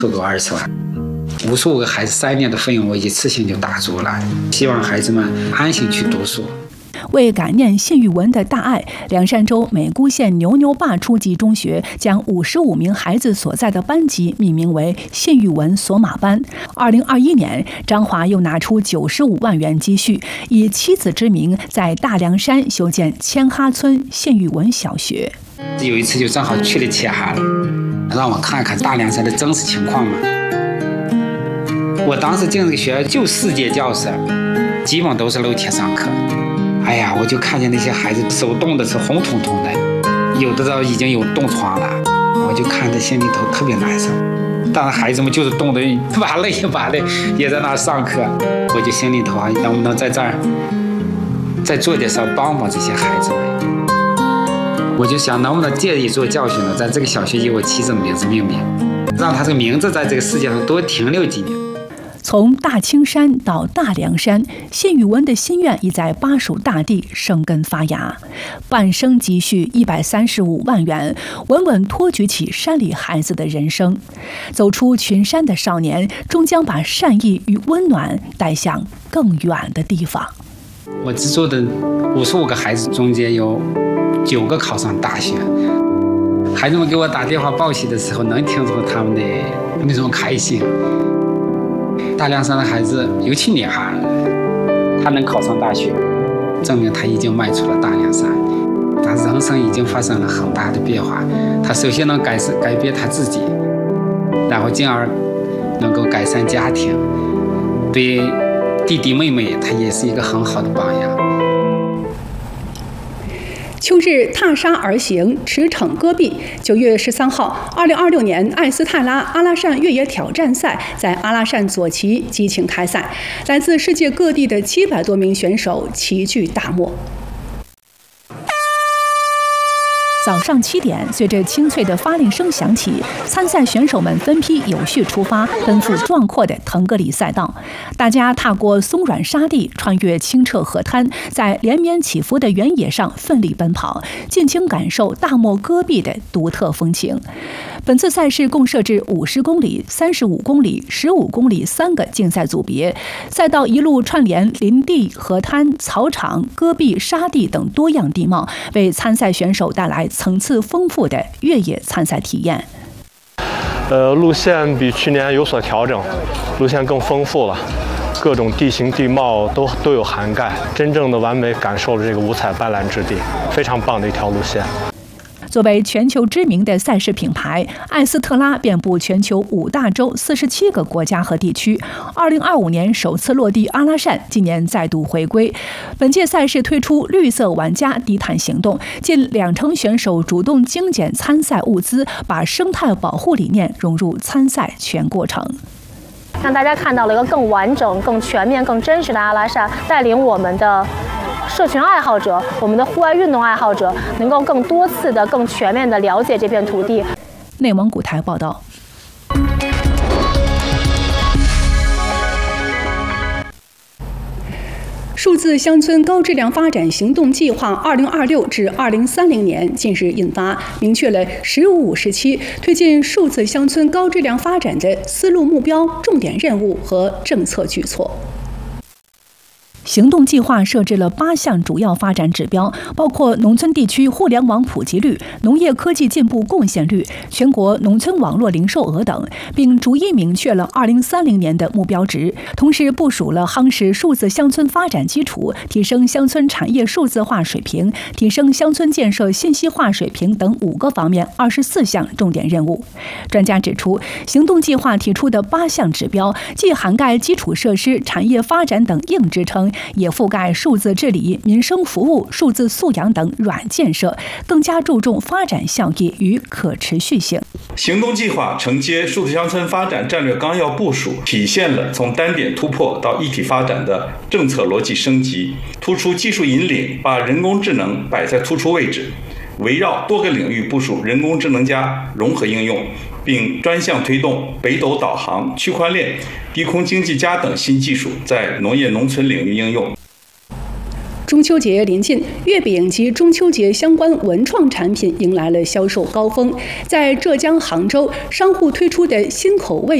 不够20万，55个孩子3年的费用我一次性就打足了，希望孩子们安心去读书。 为感念谢玉文的大爱，凉山州美姑县牛牛坝初级中学将55名孩子所在的班级命名为谢玉文索马班。2021年，张华又拿出95万元积蓄，以妻子之名在大凉山修建千哈村谢玉文小学。 有一次就正好去了千哈了，让我看看大凉山的真实情况嘛。我当时进这个学校就4节教室，基本都是露天上课。哎呀，我就看见那些孩子手冻的是红彤彤的，有的都已经有冻疮了，我就看着心里头特别难受。但是孩子们就是冻得哇累哇累，也在那上课，我就心里头能不能在这儿再做点事帮帮这些孩子们。我就想能不能借一座教训呢，在这个小学以我妻子的名字命名，让他这个名字在这个世界上多停留几年。 从大青山到大凉山，谢玉文的心愿已在巴蜀大地生根发芽。半生积蓄135万元，稳稳托举起山里孩子的人生。走出群山的少年，终将把善意与温暖带向更远的地方。 我资助的55个孩子中间有9个考上大学，孩子们给我打电话报喜的时候，能听出他们的那种开心。大凉山的孩子，尤其女孩，她能考上大学，证明她已经迈出了大凉山，她人生已经发生了很大的变化。她首先能改变她自己，然后进而能够改善家庭，对弟弟妹妹，她也是一个很好的榜样。 秋日踏沙而行，驰骋戈壁。9月13号，2026年艾斯泰拉阿拉善越野挑战赛在阿拉善左旗激情开赛，来自世界各地的700多名选手齐聚大漠。早上7点，随着清脆的发令声响起，参赛选手们分批有序出发，奔赴壮阔的腾格里赛道。大家踏过松软沙地，穿越清澈河滩，在连绵起伏的原野上奋力奔跑，尽情感受大漠戈壁的独特风情。本次赛事共设置50公里、35公里、15公里3个竞赛组别，赛道一路串联林地、河滩、草场、戈壁、沙地等多样地貌，为参赛选手带来层次丰富的越野参赛体验。 路线比去年有所调整，路线更丰富了，各种地形地貌都有涵盖，真正的完美感受了这个五彩斑斓之地，非常棒的一条路线。 作为全球知名的赛事品牌，艾斯特拉遍布全球5大洲47个国家和地区。2025年首次落地阿拉善，今年再度回归。本届赛事推出绿色玩家低碳行动，近20%选手主动精简参赛物资，把生态保护理念融入参赛全过程。 让大家看到了一个更完整、更全面、更真实的阿拉善，带领我们的社群爱好者、我们的户外运动爱好者，能够更多次的、更全面的了解这片土地。 内蒙古台报道。数字乡村高质量发展行动计划2026至2030年近日印发，明确了“15 5时期推进数字乡村高质量发展的思路目标、重点任务和政策举措。行动计划设置了8项主要发展指标，包括农村地区互联网普及率、农业科技进步贡献率、全国农村网络零售额等，并逐一明确了2030年的目标值。同时部署了夯实数字乡村发展基础、提升乡村产业数字化水平、提升乡村建设信息化水平等5个方面24项重点任务。专家指出，行动计划提出的8项指标，既涵盖基础设施、产业发展等硬支撑，也覆盖数字治理、民生服务、数字素养等软建设，更加注重发展效益与可持续性。 行动计划承接数字乡村发展战略纲要部署，体现了从单点突破到一体发展的政策逻辑升级，突出技术引领，把人工智能摆在突出位置，围绕多个领域部署人工智能加融合应用，并专项推动北斗导航、区块链、低空经济加等新技术在农业农村领域应用。 中秋节临近，月饼及中秋节相关文创产品迎来了销售高峰。在浙江杭州，商户推出的新口味